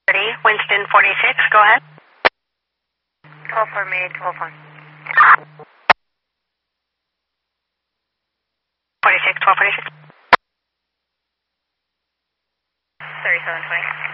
Winston 46, go ahead. 12 for me, 12 on. 46, 1246. 3720.